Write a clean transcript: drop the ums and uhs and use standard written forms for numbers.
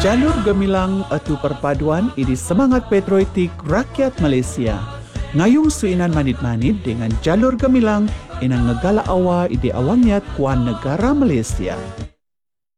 Jalur Gemilang atu perpaduan idi semangat patriotik rakyat Malaysia. Ngayung suinan manit-manit dengan Jalur Gemilang inang negala awa idi awangiat kuan negara Malaysia.